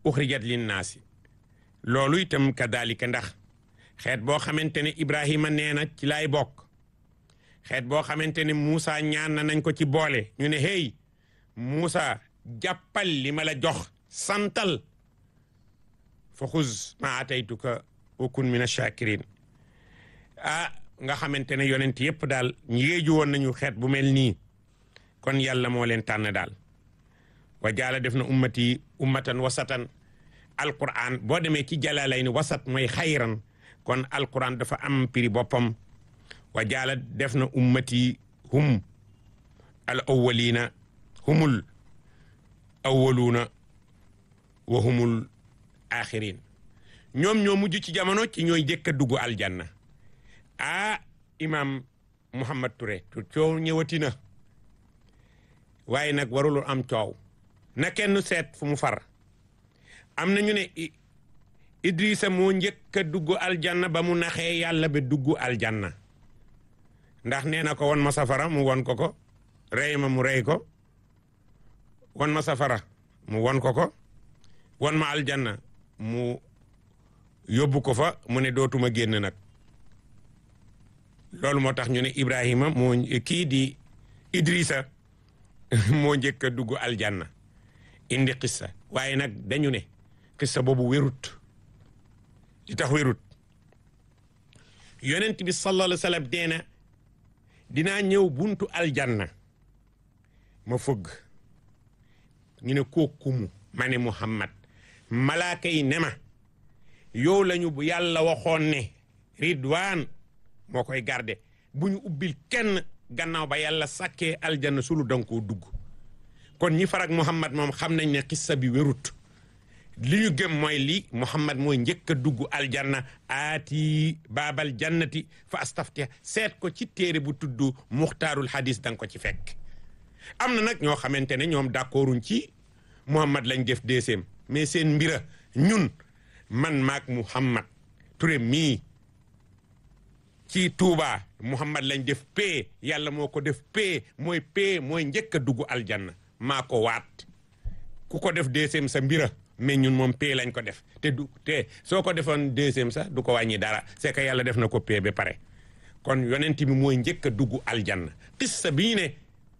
uxrijat linnaasi loolu itam kadalika ndax xeet boo xamante ne Ibrahima nee na ci laay bokk xeet boo xamante ne Moussa ñaan na nañ ko ci boole ñu ne hey Moussa jàppal li ma la jox santal fa xuz ma ataytuka wa kun min ash-shakirin nga xamante ne yonent yépp daal yéeju woon nañu xeet bu mel nii kon yàlla moo leen tànn daal wa jaala def na ummati ummatan wasatan alquran boo demee ci Jalaalayni wasat mooy xayran kon alquran dafa am piri boppam wa jaala def na ummati hum al awwalina humul awwaluuna wa humul axirin ñoom ñoo mujj ci jamono ci ñooy jëkk a dugg aljanna imam Mouhamed Touré coow ñëwati na waaye nag warul am coow na kenn seet fu mu far am na ñu ne Idrissa moo njëkk a dugg aljanna ba mu naxee yàlla ba dugg aljanna ndax nee na ko won ma safara mu won ko rey ma mu rey ko won ma safara mu won ko won ma aljanna mu yóbbu ko fa mu ne dootuma génn nag loolu moo tax ñu ne Ibrahima moo kii di Idrissa moo njëkk a dugg aljanna indi xissa waaye nag dañu ne xissa boobu wérut li tax wérut yonent bi sallallahu alayhi wa sallam dee na dinaa ñëw buntu aljanna ma fëgg ñu ne kookumu ma ne Muhammad malaaka yi ne ma yow lañu bu yàlla waxoon ne ridwaan moo koy garde bu ñu ubbil kenn gannaaw ba yàlla sàkkee aljanna sulu danga koo dugg kon ñi farak Muhammad moom xam nañ ne xissa bi wérut li ñu gëm mooy li Muhammad mooy njëkk a dugg aljanna aati baabal jannati fa astaftiha seet ko ci téere bu tudd muxtaarul hadis danga ko ci fekk am na nag ñoo xamante ne ñoom d'accorduñ ci Muhammad lañ def deuxième mais seen mbira ñun man maak Muhammad Touré mii ci Touba Muhammad lañ def pee yàlla moo ko def pee mooy njëkk a dugg aljanna maa ko waat ku ko def deuxième sa mbira mais ñun moom pee lañ ko def te soo ko defoon deuxième sax du ko wàññi dara c'est que yàlla def na ko pee ba pare kon yonent bi mooy njëkk a dugg aljanna qissa bii ne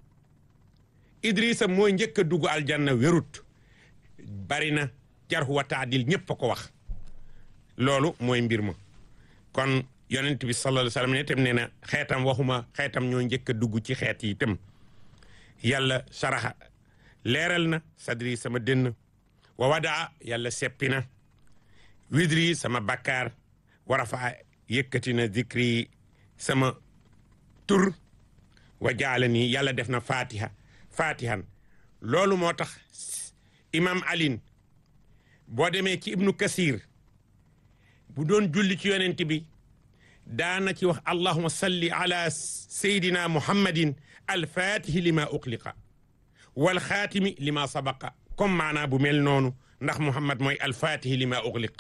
Idrissa mooy njëkk a dugg aljanna wérut bari na jarh wa taadil ñëpp a ko wax loolu mooy mbir ma kon yonent bi sallallahu alayhi wa sallam ne tam nee na xeetam waxuma xeetam ñoo njëkk a dugg ci xeet yi itam yàlla saraxa leeral na sadri sama dënn wa wadaa yàlla seppi na widri sama bakkaar warafa yëkkati na zikri sama tur wa jaala nii yàlla def na fatihan loolu moo tax imam alin boo demee ci ibnu kasir bu doon julli ci yonent bi daana ci wax allahuma salli ala sayidina muhammadin alfatihi lima uqliqa wal xaatimi lima sabaqa comme maanaa bu mel noonu ndax muhammad mooy alfatihi lima uqliq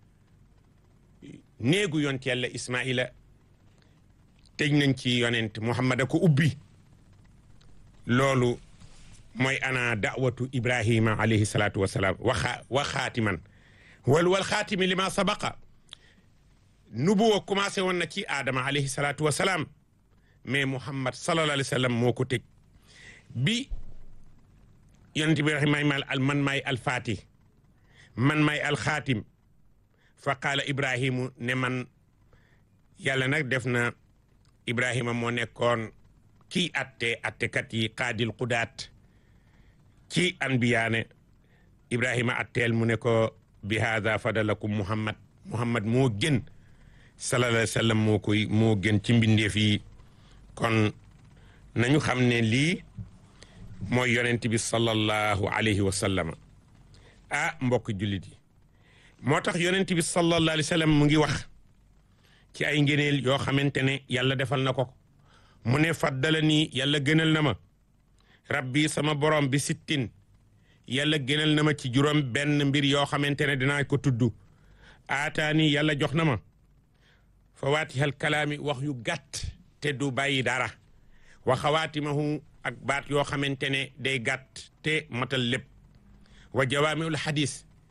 néegu yonent yàlla ismaila tëj nañ ci yonent muhammad a ko ubbi loolu mooy ana da'watu ibrahima alayhi salatu wasalaam wa xaatiman wal xaatimi lima sabaqa nubuwa commencé woon na ci Adama alayhi salaatu wa salaam mais Muhammad sallallahu alayhi wa sallam moo ko tëj bi yonent bi man maay alfatih man maay alxaatim fa qaala Ibrahimu ne man yàlla nag def na Ibrahima moo nekkoon kii attekat yi qaadil qudaat ci anbiyaane Ibrahima atteel mu ne ko bi haada fadalakum Muhammad moo gën sallallahu alayhi wa sallam moo gën ci mbindeef yi kon nañu xam ne lii mooy yonent bi sallallahu alayhi wa sallam mbokk jullit yi moo tax yonent bi sallallahu alayhi wa sallam mu ngi wax ci ay ngëneel yoo xamante ne yàlla defal na ko mu ne faddala nii yàlla gënal na ma rabbi sama borom bi sittin yàlla gënal na ma ci juróom benn mbir yoo xamante ne dinaa ko tudd aataani yàlla jox na ma fawaatihal kalaami wax yu gàtt te du bàyyi dara wa xawaatimahu ak baat yoo xamante ne day gàtt te matal lépp wa jawaamiul xadis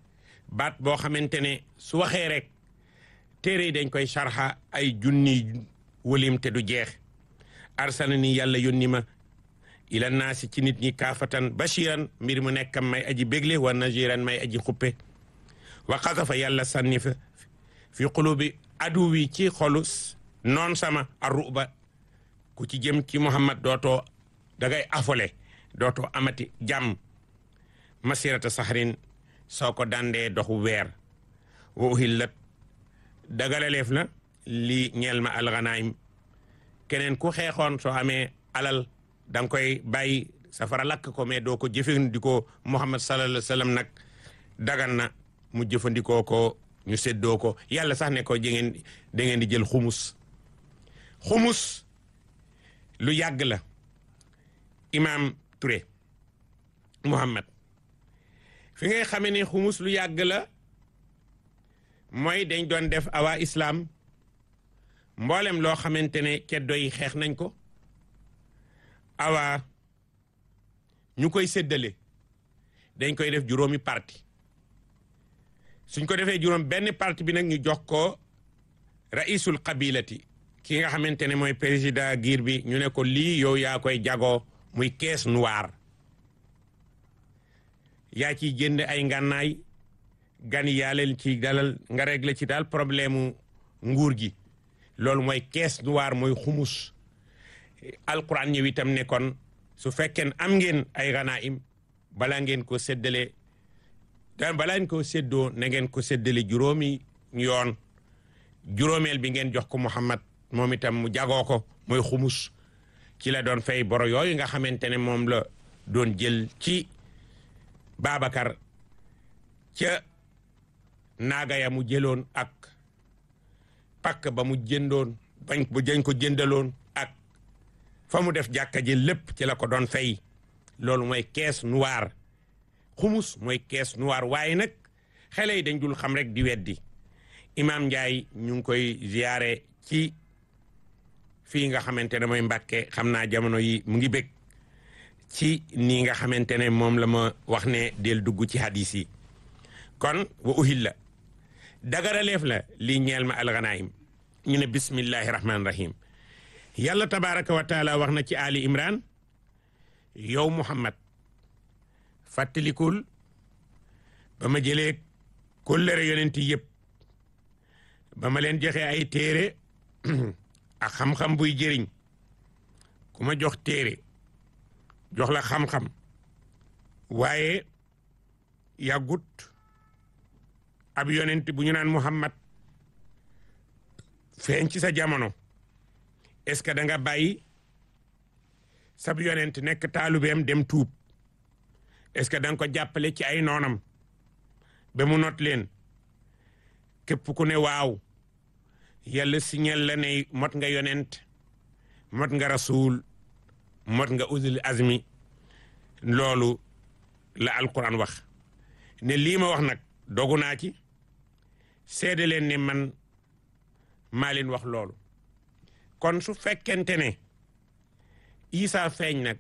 baat boo xamante ne su waxee rek téere yi dañ koy sarxa ay junni wëlim te du jeex arsala ni yàlla yónni ma ila naasi ci nit ñi kaafatan bashiran mbir mu nekkam may aji bégle wa najiran may aji xuppe wa xasafa yàlla sànni fa fi qulubi aduwi ci xolu noon sama arruba ku ci jëm ci Muhammad dootoo dangay afole dootoo amati jàmm masirata saxrin soo ko dandee doxu weer wa uhillat dagalaleef la lii ñeel ma alganaim keneen ku xeexoon soo amee alal da nga koy bàyyi safara lakk ko mais doo ko jëfandikoo Muhammad sallallahu alayhi wa sallam nag dagan na mu jëfandikoo ko ñu séddoo ko yàlla sax ne ko da ngeen di jël xumus lu yàgg la Imam Touré Muhammad fi ngay xamee ne xumus lu yàgg la mooy dañ doon def awa islam mboolem loo xamante ne ceddo yi xeex nañ ko awa ñu koy séddale dañ koy def juróomi parti suñ ko defee juróom benn parti bi nag ñu jox ko raisul qabilati ki nga xamante ne mooy président giir bi ñu ne ko lii yow yaa koy jagoo muy caisse noire yaa ciy jënd ay ngànnaay gan yaa leen ci dalal nga réglé ci daal problème nguur gi loolu mooy caisse noire mooy xumus alquran ñëw itam ne kon su fekkee am ngeen ay ganaim balaa ngeen ko séddale balaa ngeen ko séddoo na ngeen ko séddale juróomi yoon juróomeel bi ngeen jox ko Muhammad moom itam mu jagoo ko mooy xumus ci la doon fay boro yooyu nga xamante ne moom la doon jël ci Babacar ca naaga ya mu jëloon ak pakk ba mu jëndoon bañ ko jëndaloon ak fa mu def jàkka ji lépp ci la ko doon fay loolu mooy caisse noire xumus mooy caisse noire waaye nag xale yi dañ dul xam rek di weddi Imam Ndiaye ñu ngi koy ziyaare ci fii nga xamante ne mooy Mbàkke xam naa jamono yi mu ngi bég ci nii nga xamante ne moom la ma wax ne del dugg ci hadis yi kon wa uhilla dagaraleef la lii ñeel ma alganaim ñu ne bismillahi rahmaani rahim yàlla tabaraka wa taala wax na ci Ali Imran yow Muhammad fàttalikul ba ma jëlee kóllëre yonent yëpp ba ma leen joxe ay téere ak xam-xam buy jëriñ ku ma jox téere jox la xam-xam waaye yàggut ab yonent bu ñu naan Muhammad feeñ ci sa jamono est-ce que da nga bàyyi sab yonent nekk taalubeem dem tuub est-ce que da nga ko jàppale ci ay noonam ba mu not leen képp ku ne waaw yàlla signal la ne mot nga yonent mot nga rasul mot nga uzul azmi loolu la alquran wax ne lii ma wax nag dogu naa ci seede leen ne man maa leen wax loolu kon su fekkente ne Isa feeñ nag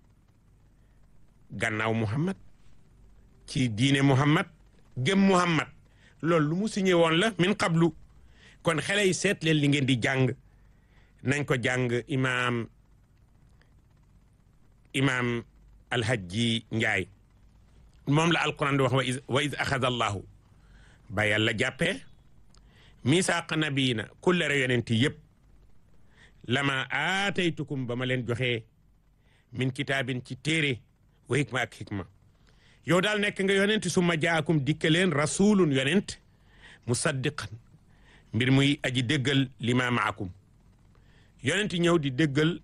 gannaaw Muhammad ci diine Muhammad gëm Muhammad loolu lu mu signé woon la min qablu kon xale yi seet leen li ngeen di jàng nañ ko jàng imaam alhajji Njaay moom la alquran di wax wa iz axada allahu ba yàlla jàppee misaaqa nabiina kullere yonenti yëpp lama aataytukum ba ma leen joxee min kitaabin ci téere wa hikma ak hikma yow daal nekk nga yonent summa jaakum dikka leen rasulun yonent musaddiqan mbir muy aji déggal lima maakum yonent ñëw di déggal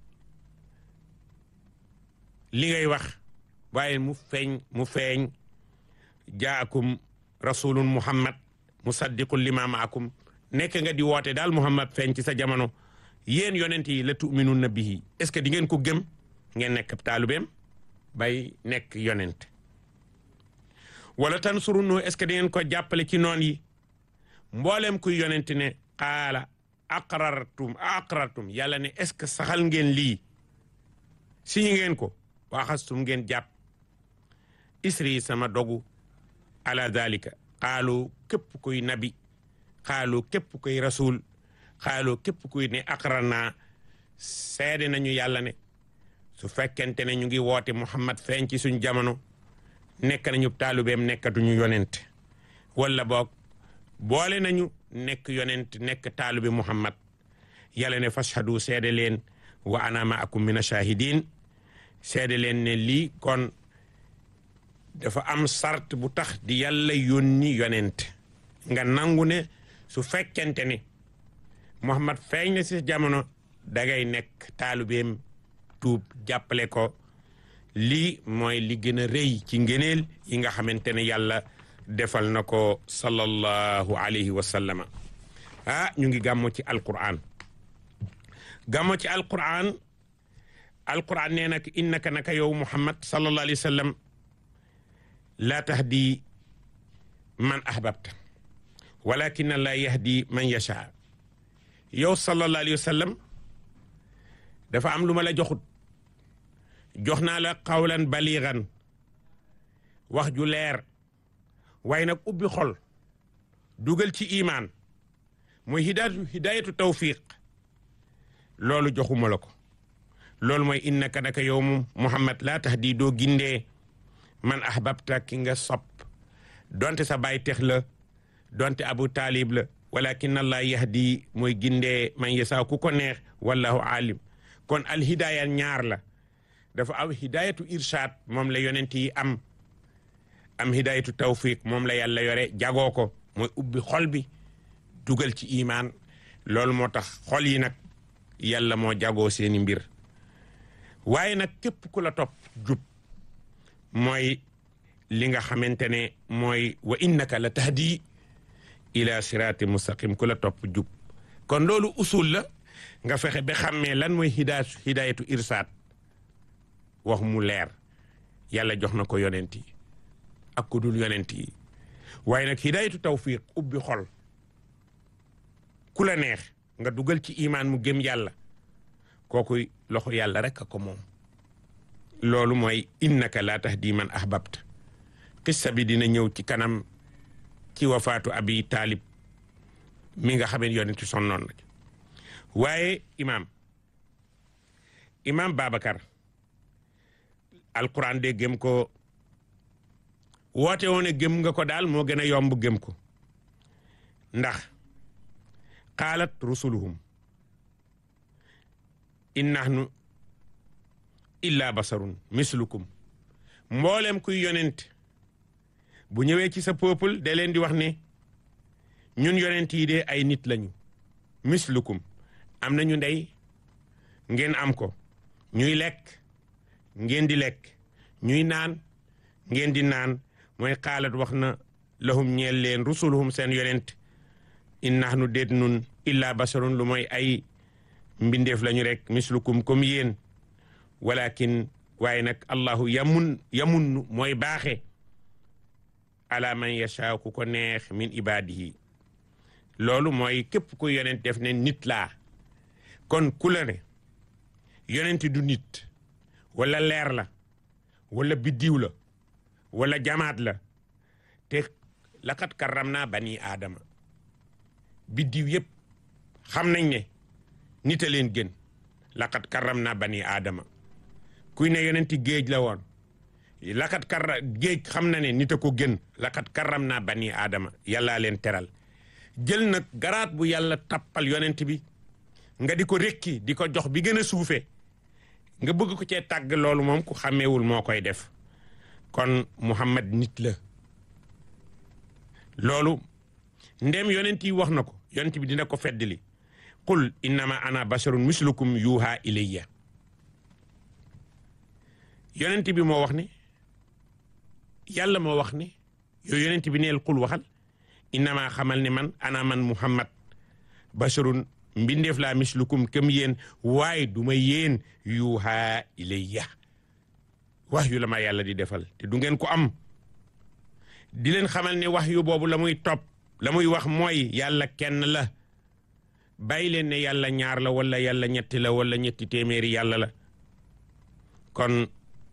li ngay wax waaye mu feeñ jaakum rasulun muhammad musaddiqun lima maakum nekk nga di woote daal muhammad feeñ ci sa jamono yéen yonent yi la tu'minuna bihi est-ce que di ngeen ko gëm ngeen nekk taalubeem bay nekk yonent wala tansurunu est-ce que di ngeen ko jàppale ci noon yi mboolem kuy yonent ne qaala aqrartum yàlla ne est-ce que saxal ngeen lii siñu ngeen ko waxastum ngeen jàpp isri sama dogu ala dalika xaalu képp kuy nabi xaalu képp kuy rasul xaalu képp kuy ne aqranaa seede nañu yàlla ne su fekkente ne ñu ngi woote Muhammad feeñ ci suñ jamono nekk nañu taalubeem nekkatuñu yonent wala boog boole nañu nekk yonent nekk taalube Muhammad yàlla ne fashhadu seede leen wa ana ma'akum mina shahidin seede leen ne lii kon dafa am sart bu tax di yàlla yónni yonent nga nangu ne su fekkente ne Muhammad feeñ na si jamono dangay nekk taalubeem tuub jàppale ko lii mooy li gën a rëy ci ngëneel yi nga xamante ne yàlla defal na ko sallallahu alayhi wa sallama ñu ngi gàmmo ci alquran gàmmo ci alquran nee nag innaka naka yow Muhammad sallallahu alayhi wa sallam laa tahdi man ahbabta walakin Allah yahdi man yasha yow sallallahu alayhi wa sallam dafa am lu ma la joxut jox naa la qawlan baligan wax ju leer waaye nag ubbi xol dugal ci imaan mooy hidayatu tawfiq loolu joxuma la ko loolu mooy innaka naka yow Muhammad laa tahdi doo gindee man ahbabta ki nga sopp donte sa baay tex la donte Abu Talib la walakin Allah yahdi mooy gindee man yasa ku ko neex wallahu alim kon al hidaya ñaar la dafa am hidayatu irshad moom la yonent yi am hidayatu tawfiq moom la yàlla yore jagoo ko mooy ubbi xol bi dugal ci imaan loolu moo tax xol yi nag yàlla moo jagoo seeni mbir waaye nag képp ku la topp jub mooy li nga xamante ne mooy wa innaka la tahdi ila sirati mustaqim ku la topp jub kon loolu usul la nga fexe ba xàmmee lan mooy hidayatu irsaad wax mu leer yàlla jox na ko yonent yi ak ku dul yonent yi waaye nag hidayatu tawfiq ubbi xol ku la neex nga dugal ci imaan mu gëm yàlla kooku loxo yàlla rek a ko moom loolu mooy innaka laa tahdi man ahbabta qissa bi dina ñëw ci kanam ci wafaatu abi taalib mi nga xamee yonent sonnoon na waaye imam Babacar alquran de gëm ko woote woone gëm nga ko daal moo gën a yomb gëm ko ndax qaalat rusuluhum in nahnu illa basarun mislukum mboolem kuy yonent bu ñëwee ci sa peuple da leen di wax ne ñun yonent yi de ay nit lañu mislukum am nañu ndey ngeen am ko ñuy lekk ngeen di lekk ñuy naan ngeen di naan mooy xaalat wax na lahum ñeel leen rusuluhum seen yonent in nahnu déet nun illa basarun lu mooy ay mbindeef lañu rek mislukum comme yéen walakin waaye nag allahu yamun mooy baaxe ala man yasha ku ko neex min ibadihi loolu mooy képp ku yonent def ne nit laa kon ku la ne yonent du nit wala leer la wala biddiw la wala jamaat la te laqad karramna bani aadama biddiw yëpp xam nañ ne nit a leen gën laqad karramna bani aadama kuy ne yonenti géej la woon laqad géej xam na ne nit a ko gën laqad karramna bani aadama yàllaa leen teral jël nag garaat bu yàlla tappal yonent bi nga di ko rekki di ko jox bi gën a suufe nga bëgg ko cee tàgg loolu moom ku xàmmeewul moo koy def kon Muhammad nit la loolu ndem yonent yi wax na ko yonent bi dina ko feddali qul innama ana basharun mislukum yuha ilayya yonent bi moo wax ne yàlla moo wax ne yow yonent bi neel qul waxal innama xamal ne man ana man Muhammad basharun mbindeef laa mislukum kem yéen waaye du ma yéen yuha ilayya wax yu la ma yàlla di defal te du ngeen ko am di leen xamal ne wax yu boobu la muy topp la muy wax mooy yàlla kenn la bàyyi leen ne yàlla ñaar la wala yàlla ñetti la wala ñetti téeméeri yàlla la kon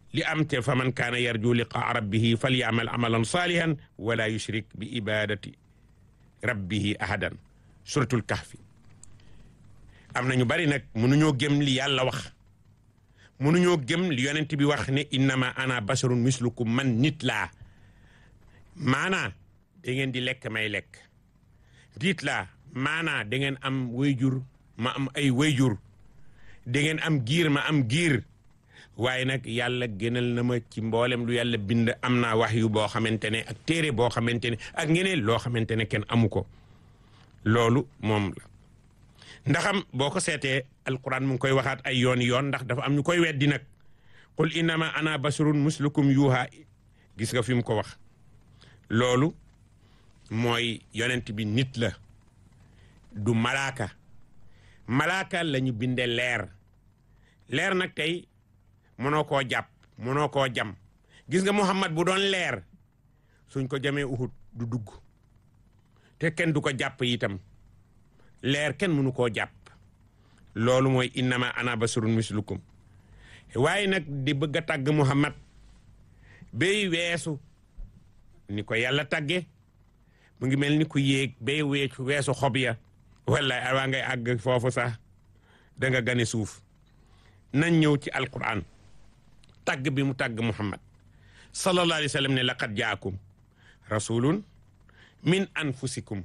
li am te fa man kaana yarju liqaa rabbihi falyamal amalan salihan wala yushrik bi ibadati rabbihi ahadan suratul kahfi. am na ñu bari nag mënuñoo gëm li yàlla wax, mënuñoo gëm li yonent bi wax ne innama ana basharun mislukum, man nit laa, maanaa da ngeen di lekk may lekk, nit laa maanaa da ngeen am wayjur ma am ay wayjur, da ngeen am giir ma am giir, waaye nag yàlla gënal na ma ci mboolem lu yàlla bind, am naa wax yu boo xamante ne ak téere boo xamante ne ak ngeneen loo xamante ne kenn amu ko. loolu moom la ndaxam boo ko seetee alquran mu ngi koy waxaat ay yoon yoon, ndax dafa am ñu koy weddi nag. qul innama ana basharun mislukum yuha, gis nga fi mu ko wax. loolu mooy yonent bi nit la, du malaaka. malaaka la ñu binde leer. leer nag tey mënoo koo jàpp, mënoo koo jam. gis nga Muhammad bu doon leer, suñ ko jamee Uhud du dugg, te kenn du ko jàpp itam. leer kenn mënu koo jàpp. loolu mooy innama ana basarun mislukum. waaye nag di bëgg a tàgg Muhammad bay weesu ni ko yàlla tàgge, mu ngi mel ni ku yéeg bay weesu xob ya, wallaay awaa ngay àgg foofu sax da nga gane suuf. nañ ñëw ci alquran tàgg bi mu tàgg Muhammad sallallahu alayhi wa sallam ne laqad jaakum rasulun min anfusikum.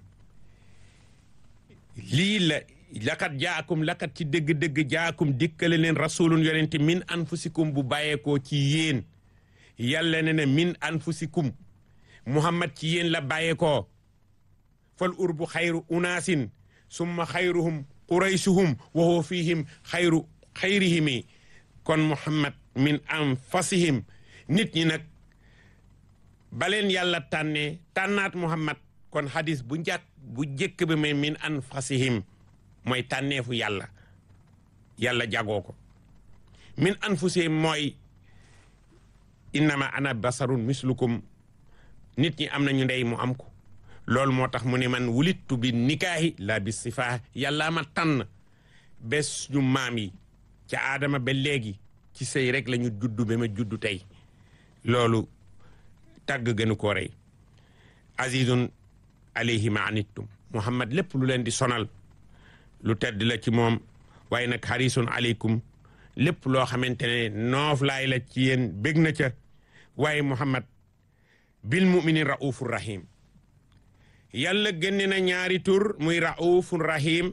lii la laqad jaakum, laqad ci dëgg-dëgg jaakum dikkale leen rasulun yonente min anfusikum bu bàyyeekoo ci yéen. yàlla ne ne min anfusikum, Muhammad ci yéen la bàyyeekoo. fal urbu xayru unaasin summa xayruhum quraysuhum wa huwa fihim xayrihimi. kon Muhammad min anfusihim, nit ñi nag baleen yàlla tànnee tànnaat Muhammad. kon hadis bu jëkk bi may min anfusihim mooy tànneefu yàlla, yàlla jagoo ko. min anfusihim mooy innama ana basarun mislukum, nit ñi am nañu ndey mu am ko. loolu moo tax mu ne man wulittu bi nikaahi la bi sifaa, yàlla ma tànn bés ñu maam yi ca aadama ba léegi ci sëy rek la ñu juddu ba ma juddu tey. loolu tàgg gënu koo rey. azizun alayhi ma anittum, Muhammad lépp lu leen di sonal lu tedd la ci moom, waaye nag harisun aleykum, lépp loo xamante ne noof laay la ci yéen bég na ca. waaye Muhammad bil muminin raufur rahim, yàlla génne na ñaari tur muy raufur rahim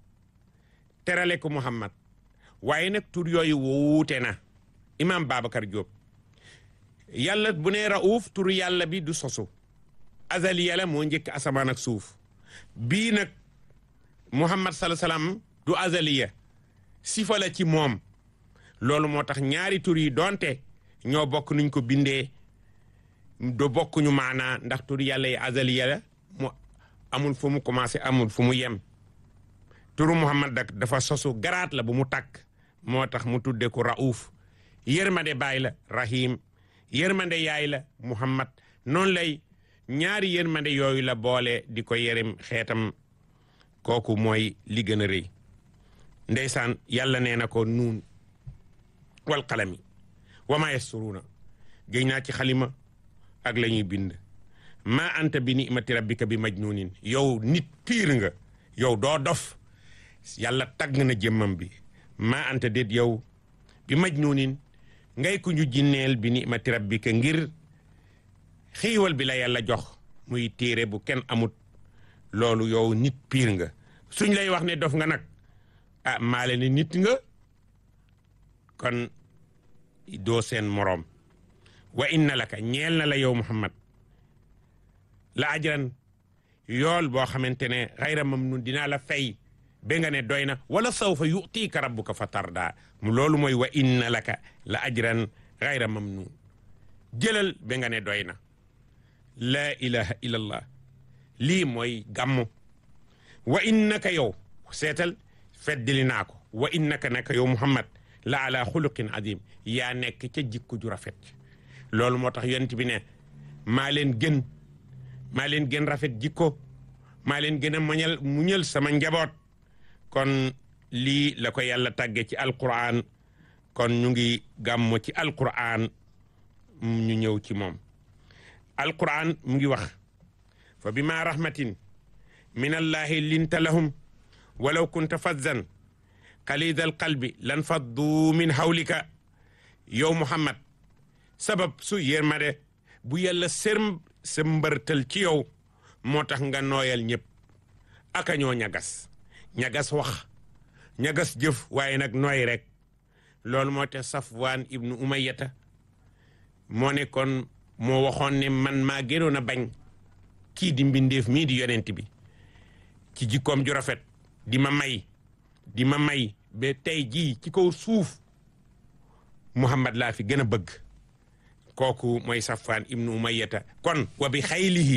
terale ko Muhammad. waaye nag tur yooyu wuute na. imam Babacar Diop, yàlla bu ne rauf, tur yàlla bi du sosu, azaliya la, moo njëkk asamaan ak suuf. bii nag Muhammad sallallahu alayhi wasallam du azaliya, sifa la ci moom. loolu moo tax ñaari tur yi donte ñoo bokk nuñ ko bindee do bokkuñu maanaa, ndax tur yàlla yi azaliya la, mu amul fu mu commencé amul fu mu yem. turu Muhammad dak dafa sosu, garaat la bu mu takk, moo tax mu tudde ko rauf. yërmande baay la rahim, yërmande yaay la Muhammad. noonu lay ñaari yërmande yooyu la boole di ko yërëm xeetam. kooku mooy li gën a rëy. ndeysaan yàlla nee na ko nuun wal qalami wa ma yasturuuna, géy naa ci xalima ak la ñuy bind. ma anta bi ni'mati rabbika bi majnuunin, yow nit piir nga, yow doo dof. yàlla tagg na jëmmam bi. ma anta déet yow bi majnuunin, ngay ku ñu jinneel bi ni'mati rabbika, ngir xiiwal bi la yàlla jox muy téere bu kenn amut. loolu yow nit piir nga. suñ lay wax ne dof nga nag, ah maale ne nit nga, kon doo seen moroom. wa inna laka, ñeel na la yow Muhammad, la ajran, yool boo xamante ne xayra mamnun, dinaa la fay ba nga ne doy na. wala sawfa yu'tika rabbuka fa tarda, loolu mooy wa inna laka la ajran xayra mamnun. jëlal ba nga ne doy na. la ilaha illallah, lii mooy gàmmu. wa innaka yow, seetal feddili naa ko, wa innaka naka yow Muhammad la ala xuluqin adim, yaa nekk ca jikko ju rafet. loolu moo tax yonent bi ne maa leen gën rafet jikko, maa leen gën a muñal sama njaboot. kon lii la ko yàlla tàgge ci alquran. kon ñu ngi gàmmu ci alquran ñu ñëw ci moom. alquran mu ngi wax fa bima rahmatin min allahi linta lahum walaw kunta fazzan qalida alqalbi lan faddu min hawlika. yow Muhammad sabab su yërmande bu yàlla sëmbërtal ci yow moo tax nga nooyal ñëpp. aka ñoo ñagas wax ñagas jëf waaye nag nooy rek. loolu moo tax Safwaan ibnu Umayyata moo nekkoon moo waxoon ne man maa gënoon a bañ kii di mbindeef mii di yonent bi ci jikkoom ju rafet di ma may ba tey jii ci kaw suuf Muhammad laa fi gën a bëgg. kooku mooy Safwaan ibnu Umayyata. kon wa bi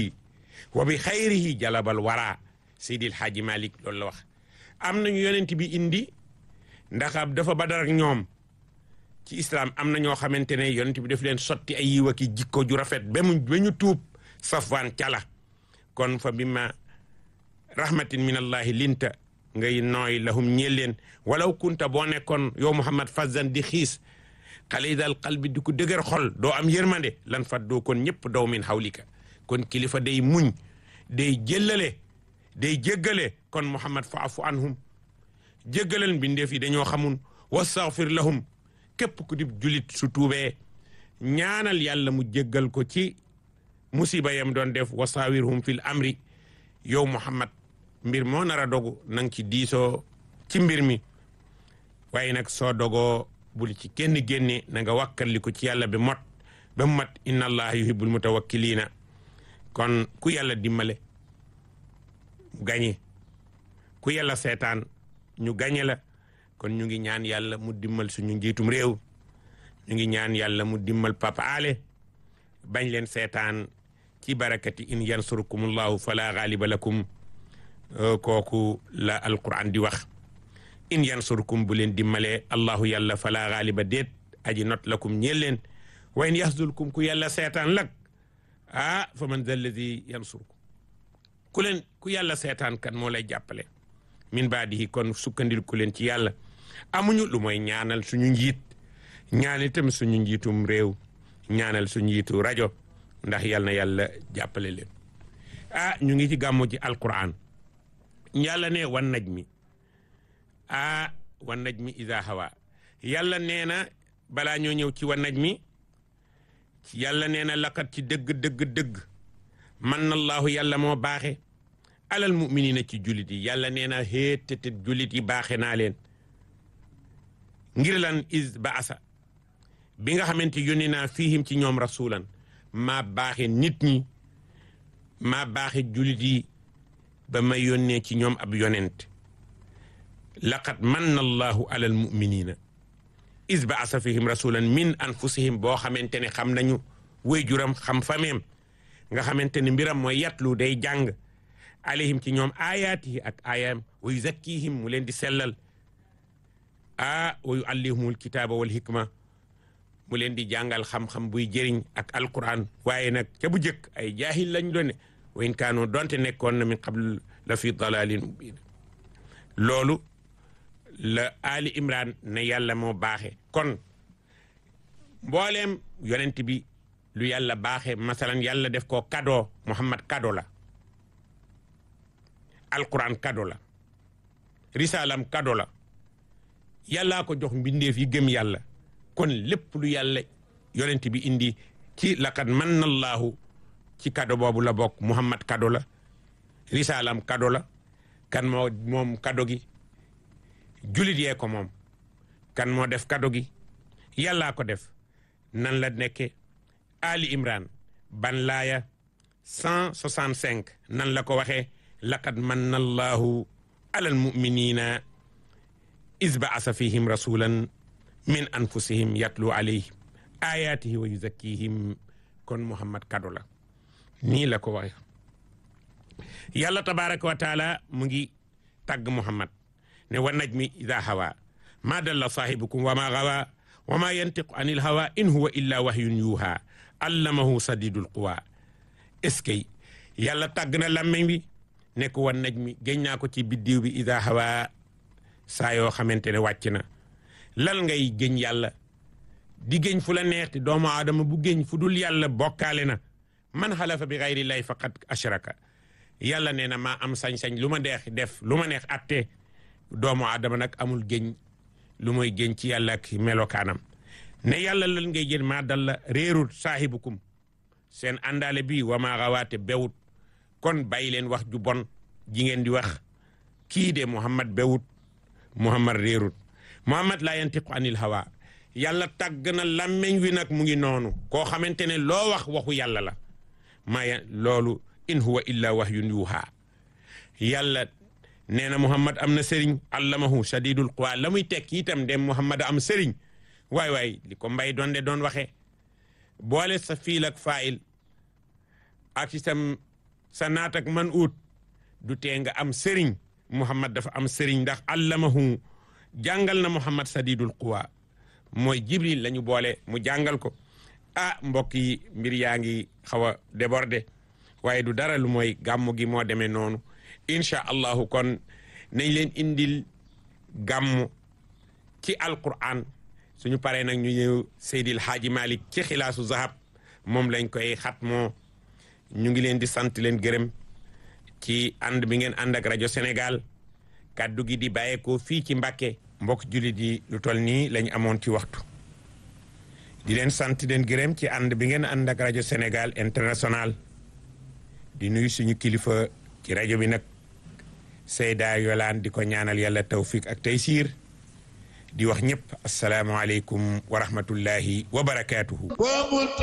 xayrihi jalabal wara Seydil Haaji Malik loolu la wax. am nañu yonent bi indi ndax dafa badar ak ñoom ci islam. am na ñoo xamante ne yonent bi daf leen sotti ay yiwa ki jikko ju rafet ba ñu tuub. Safwaan cala kon fa bima rahmatin min allahi linta ngay nooy lahum ñeel leen walaw kunta boo nekkoon yow Muhammad fazzan di xiis xalidal qalbi di ko dëgër xol doo am yërmande lan fat doo kon ñëpp daw min hawlika. kon kilifa day muñ day jëllale day jéggale. kon Muhammad fa'fu anhum jéggalal mbindeef yi dañoo xamun wastaghfir lahum képp ku di julit su tuubee ñaanal yàlla mu jéggal ko ci musiba yam doon def wasawirhum fil amri. yow Muhammad mbir moo nar a dogu nang ci diisoo ci mbir mi waaye nag soo dogoo bul ci kenn génne na nga wàkkarli ko ci yàlla ba mu mat inna allaha yuhibbul mutawakkilina. kon ku yàlla dimbale gañe ku yàlla seetaan ñu gañe la. kon ñu ngi ñaan yàlla mu dimmal suñu njiitum réew. ñu ngi ñaan yàlla mu dimmal Papa Ale bañ leen seetaan ci barakati in yansurkumullahu fala ghaliba lakum. kooku la alquran di wax in yansurkum bu leen dimmalee allahu yàlla fala ghaliba déet aji not lakum ñeel leen. wa in yaxzulkum ku yàlla seetaan lak fa man zal ladhi yansurkum ku yàlla seetaan kan moo lay jàppale min baadihi. kon sukkandil ku leen ci yàlla amuñu lu mooy ñaanal suñu njiit ñaan itam suñu njiitum réew ñaanal suñu njiitu rajo ndax yal na yàlla jàppale leen. ñu ngi ci gàmmu ci alquran yàlla ne wan najmi wan najmi iza hawa. yàlla nee na balaa ñoo ñëw ci wan najmi yàlla nee na laqad ci dëgg man allahu yàlla moo baaxe alal muminina ci jullit yi. yàlla nee na xéetété jullit yi baaxe naa leen ngir lan is baasa bi nga xamante yónni naa fiihim ci ñoom rasulan maa baaxe nit ñi maa baaxe jullit yi ba ma yónnee ci ñoom ab yonent. laqad manna allahu alal muminina is baasa fihim rasulan min anfusihim boo xamante ne xam nañu way juram xam fameem nga xamante ne mbiram mooy yatlu day jàng alayhim ci ñoom ayaatihi ak ayaam wa yuzakkihim mu leen di sellal wa yuallimhumul kitaaba wal hikma mu leen di jàngal xam-xam buy jëriñ ak alquran. waaye nag ca bu jëkk ay jaahil lañ doon ne wa in kaanu donte nekkoon na min qabl la fi dalalin mubin. loolu la Ali Imran ne yàlla moo baaxe. kon mbooleem yonent bi lu yàlla baaxe masalan yàlla def ko cadeau. Muhammad cadeau la. alquran cadeau la. risalam cadeau la. yàllaa ko jox mbindeef yi gëm yàlla. kon lépp lu yàlla yonent bi indi ci laqad manna allahu ci cadeau boobu la bokk. Muhammad cadeau la. risalam cadeau la. kan moo moom cadeau gi julit yee ko moom. kan moo def cadeau gi yàllaa ko def. nan la nekke Ali Imran ban laaya 165 nan la ko waxee laqad manna allahu alal muminina is baasa fihim rasulan min anfusihim yatlu alayhim ayatihi wa yuzakkihim. kon Muhammad cadeau la. nii la ko waxe yàlla tabaraka wa taala mu ngi tagg Muhammad ne wa najmi idha hawa ma dalla sahibukum wa ma gawa wa ma yantiqu anil hawa in huwa illa wahyun yuha allamahu sadidul quwa. est-ce que yàlla tàgg na làmmeñ bi ne ko wan najmi géñ naa ko ci biddiw bi idha hawa saa yoo xamante ne wàcc na. lal ngay géñ yàlla di géñ fu la neex te doomu aadama bu géñ fu dul yàlla bokkaale na man xalafa bi xayrillahi faqad ashraka yàlla nee na maa am sañ-sañ lu ma neex def lu ma neex atte doomu aadama nag amul géñ lu mooy géñ ci yàlla ak melokaanam ne yàlla lan ngay jël maa dalla réerut saahibukum seen àndaale bi wa maa xawaate bewut kon bàyyi leen wax ju bon ji ngeen di wax kii de Muhammad bewut Muhammad réerut Muhammad laa yantiqu anil hawa yàlla tàgg na làmmeñ wi nag mu ngi noonu koo xamante ne loo wax waxu yàlla la maa loolu in huwa illa wahyun yuha yàlla nee na Muhammad am na sëriñ allamahu shadidul quwa la muy tekki itam dem Muhammad am sëriñ waay li ko mbay doon waxe boole sa fiil ak faayil ak itam sa naat ak man ut du tee nga am sëriñ Muhammad dafa am sëriñ ndax allamahu jàngal na Muhammad shadidul quwa mooy Jibril la ñu boole mu jàngal ko mbokk yi mbir yaa ngi xaw a débordé waaye du dara lu mooy gàmmu gi moo demee noonu incha allahu kon nañ leen indil gàmmu ci alquran suñu paree nag ñu ñëw Seydil Haaji Malick ci xilaasu zahab moom lañ koy xatmoo ñu ngi leen di sant leen gërëm ci ànd bi ngeen ànd ak rajo Sénégal kàddu gi di bàyyeekoo fii ci Mbàkke mbokk jullit yi lu toll nii lañ amoon ci waxtu di leen sant leen gërëm ci ànd bi ngeen ànd ak rajo Sénégal international di nuyu suñu kilifa ci rajo bi nag Seyda Yolaan di ko ñaanal yàlla tawfiq ak taysiir di wax ñëpp asalaamaaleykum wa rahmatullahi wa barakaatuhu